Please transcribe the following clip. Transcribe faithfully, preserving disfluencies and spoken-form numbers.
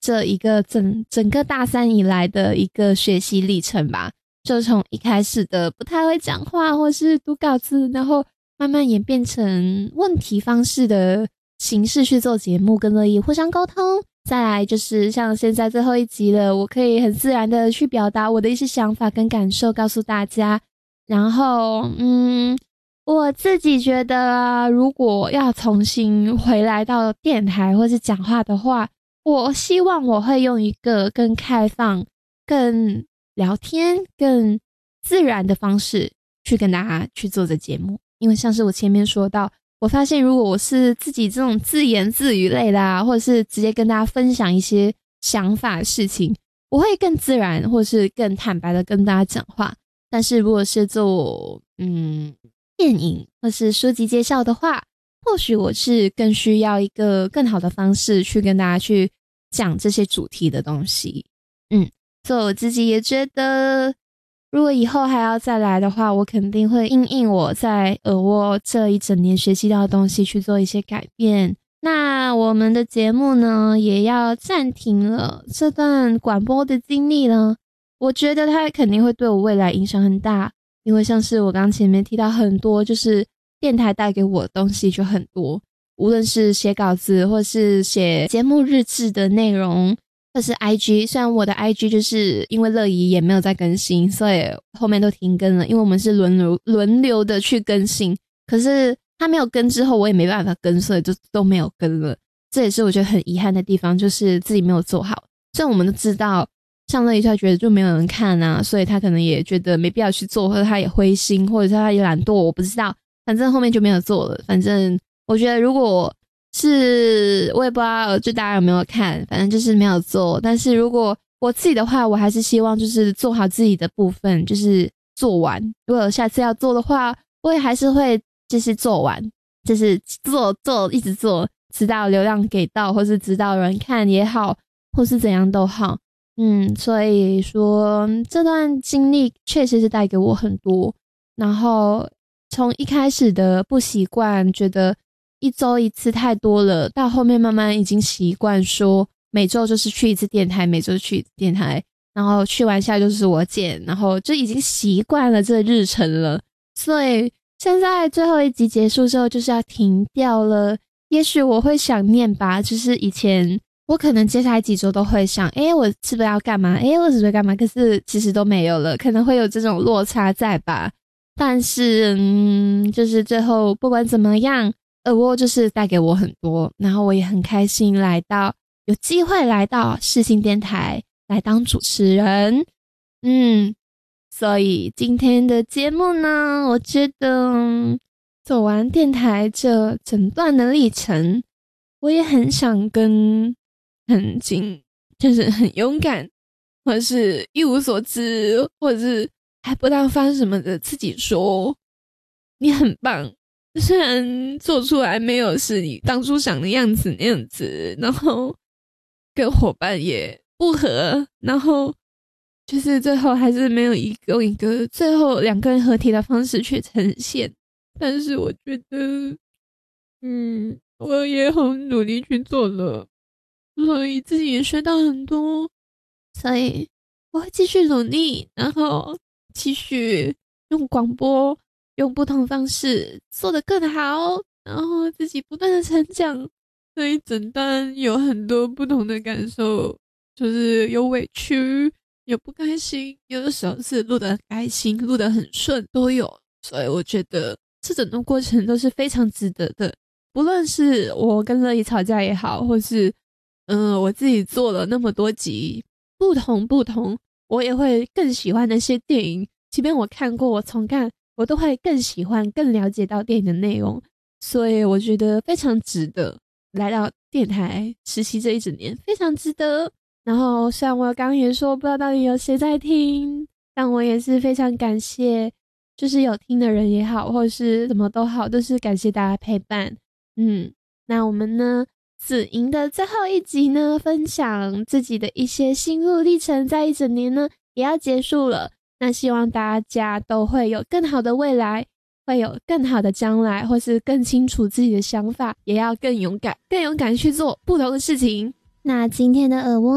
这一个整整个大三以来的一个学习历程吧，就从一开始的不太会讲话或是读稿子，然后慢慢演变成问题方式的形式去做节目，跟乐意互相沟通。再来就是像现在最后一集了，我可以很自然的去表达我的一些想法跟感受告诉大家。然后嗯，我自己觉得啊，如果要重新回来到电台或是讲话的话，我希望我会用一个更开放、更聊天、更自然的方式去跟大家去做这节目。因为像是我前面说到，我发现如果我是自己这种自言自语类的啊，或者是直接跟大家分享一些想法的事情，我会更自然或是更坦白的跟大家讲话。但是如果是做嗯电影或是书籍介绍的话，或许我是更需要一个更好的方式去跟大家去讲这些主题的东西。嗯，所以我自己也觉得如果以后还要再来的话，我肯定会因应我在耳蜗这一整年学习到的东西去做一些改变。那我们的节目呢也要暂停了，这段广播的经历呢，我觉得它肯定会对我未来影响很大。因为像是我刚前面提到很多，就是电台带给我的东西就很多，无论是写稿子或是写节目日志的内容，或是 I G， 虽然我的 I G 就是因为乐怡也没有在更新，所以后面都停更了，因为我们是轮流轮流的去更新，可是他没有更之后我也没办法更，所以就都没有更了。这也是我觉得很遗憾的地方，就是自己没有做好。虽然我们都知道像乐怡他觉得就没有人看啊，所以他可能也觉得没必要去做，或者他也灰心，或者是他也懒惰，我不知道，反正后面就没有做了。反正我觉得如果是我也不知道就大家有没有看，反正就是没有做。但是如果我自己的话，我还是希望就是做好自己的部分，就是做完。如果下次要做的话，我也还是会就是做完，就是做做一直做，直到流量给到，或是直到有人看也好，或是怎样都好。嗯，所以说这段经历确实是带给我很多。然后从一开始的不习惯，觉得一周一次太多了，到后面慢慢已经习惯说每周就是去一次电台，每周去一次电台，然后去完下就是我剪，然后就已经习惯了这个日程了。所以现在最后一集结束之后就是要停掉了，也许我会想念吧，就是以前我可能接下来几周都会想，诶我是不是要干嘛，诶我是不是干嘛，可是其实都没有了，可能会有这种落差在吧。但是嗯，就是最后不管怎么样，耳蜗就是带给我很多，然后我也很开心来到有机会来到世新电台来当主持人。嗯，所以今天的节目呢，我觉得、嗯、走完电台这整段的历程，我也很想跟很紧就是很勇敢或者是一无所知或者是还不知道发生什么的自己说你很棒，虽然做出来没有是你当初想的样子那样子，然后跟伙伴也不合，然后就是最后还是没有一个一个最后两个人合体的方式去呈现。但是我觉得嗯，我也很努力去做了，所以自己也学到很多，所以我会继续努力，然后继续用广播用不同方式做得更好，然后自己不断的成长。所以整段有很多不同的感受，就是有委屈有不开心，有的时候是录得很开心录得很顺都有。所以我觉得这整个过程都是非常值得的，不论是我跟乐怡吵架也好，或是嗯、呃，我自己做了那么多集不同不同我也会更喜欢那些电影，即便我看过我重看我都会更喜欢更了解到电影的内容。所以我觉得非常值得来到电台实习这一整年，非常值得。然后虽然我刚刚也说不知道到底有谁在听，但我也是非常感谢，就是有听的人也好或是什么都好，都是感谢大家陪伴。嗯，那我们呢子莹的最后一集呢，分享自己的一些心路历程，在一整年呢也要结束了。那希望大家都会有更好的未来，会有更好的将来，或是更清楚自己的想法，也要更勇敢更勇敢去做不同的事情。那今天的耳蜗